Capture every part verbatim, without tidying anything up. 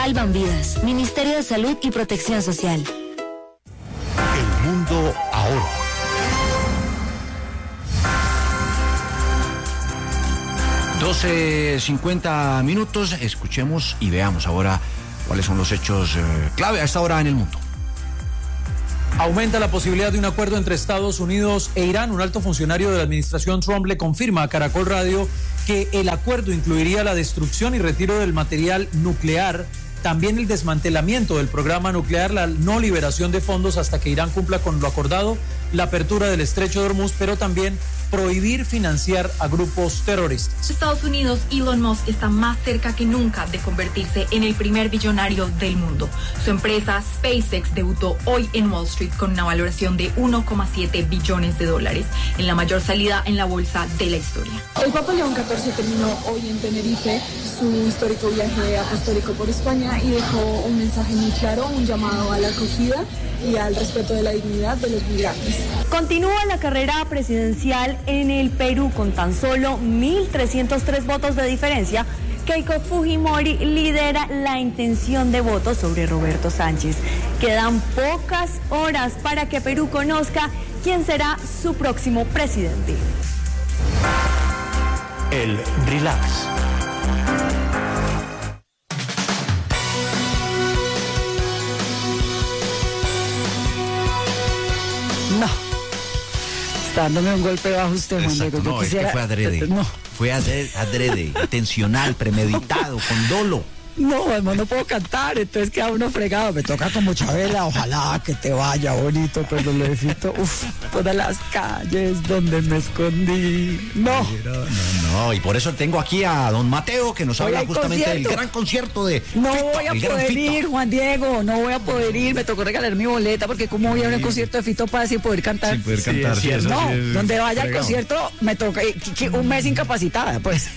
salvan vidas. Ministerio de Salud y Protección Social. El mundo ahora. doce cincuenta minutos, escuchemos y veamos ahora cuáles son los hechos eh, clave a esta hora en el mundo. Aumenta la posibilidad de un acuerdo entre Estados Unidos e Irán. Un alto funcionario de la administración Trump le confirma a Caracol Radio que el acuerdo incluiría la destrucción y retiro del material nuclear, también el desmantelamiento del programa nuclear, la no liberación de fondos hasta que Irán cumpla con lo acordado, la apertura del estrecho de Hormuz, pero también prohibir financiar a grupos terroristas. Estados Unidos, Elon Musk está más cerca que nunca de convertirse en el primer billonario del mundo. Su empresa SpaceX debutó hoy en Wall Street con una valoración de uno coma siete billones de dólares, en la mayor salida en la bolsa de la historia. El Papa León catorce terminó hoy en Tenerife su histórico viaje apostólico por España y dejó un mensaje muy claro, un llamado a la acogida y al respeto de la dignidad de los migrantes. Continúa la carrera presidencial en el Perú con tan solo mil trescientos tres votos de diferencia. Keiko Fujimori lidera la intención de voto sobre Roberto Sánchez. Quedan pocas horas para que Perú conozca quién será su próximo presidente. El relax. No, está dándome un golpe bajo usted, Juan Diego. No, quisiera... es que fue adrede. No. Fue adrede, adrede, intencional, premeditado, con dolo. No, además no puedo cantar, entonces queda uno fregado. Me toca como Chabela, ojalá que te vaya bonito, pero lo necesito. Uf, todas las calles donde me escondí. No. No, no, y por eso tengo aquí a don Mateo, que nos habla justamente concierto. del gran concierto de No Fito, voy a poder ir, Juan Diego, no voy a poder ir. Me tocó regalar mi boleta, porque como voy a un concierto de Fito Páez sin poder cantar. Sin poder cantar, sí, sí, eso No, sí es donde vaya fregado. al concierto, me toca un mes incapacitada, pues.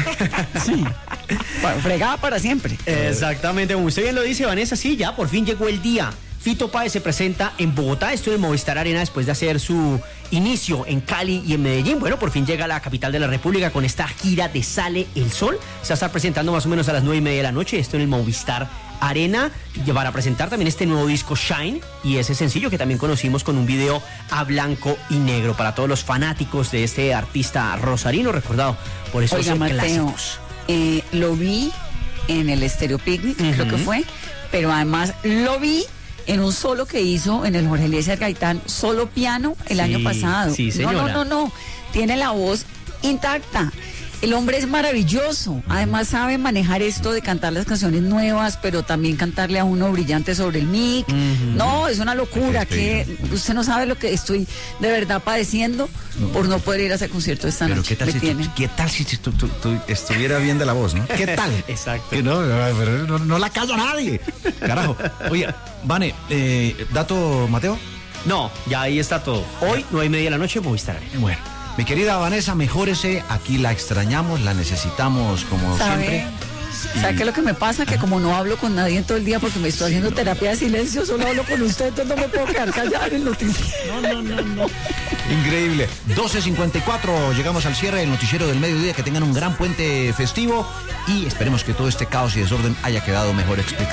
Sí, fregada para siempre. Exactamente, como usted bien lo dice, Vanessa, sí, ya por fin llegó el día. Fito Páez se presenta en Bogotá, esto en Movistar Arena, después de hacer su inicio en Cali y en Medellín. Bueno, por fin llega a la capital de la República con esta gira de Sale el Sol. Se va a estar presentando más o menos a las nueve y media de la noche, esto en el Movistar Arena, para presentar también este nuevo disco Shine y ese sencillo que también conocimos con un video a blanco y negro para todos los fanáticos de este artista rosarino, recordado por esos Oiga, Mateo, clásicos. Eh, lo vi en el Estéreo Picnic, uh-huh. creo que fue, pero además lo vi en un solo que hizo en el Jorge Eliezer Gaitán, solo piano el sí, año pasado. Sí, señora. No, no, no, no, tiene la voz intacta. El hombre es maravilloso, además sabe manejar esto de cantar las canciones nuevas, pero también cantarle a uno brillante sobre el mic. Uh-huh. No, es una locura, que usted no sabe lo que estoy de verdad padeciendo no. por no poder ir a ese concierto esta pero noche. ¿qué tal, si tú, ¿qué tal si tú, tú, tú estuviera bien de la voz, no? ¿Qué tal? Exacto. Que no, no, no, no la callo a nadie. Carajo. Oye, Vane, eh, ¿dato, Mateo? No, ya ahí está todo. Hoy, nueve y media de la noche, Movistar Arena. Bueno. Mi querida Vanessa, mejórese, aquí la extrañamos, la necesitamos como ¿Sabe? siempre. ¿Sabe qué es lo que me pasa? Que como no hablo con nadie en todo el día porque me estoy haciendo terapia de silencio, solo hablo con usted, entonces no me puedo quedar callada en el noticiero. No, no, no, no. Increíble. doce cincuenta y cuatro, llegamos al cierre del noticiero del mediodía, que tengan un gran puente festivo y esperemos que todo este caos y desorden haya quedado mejor explicado.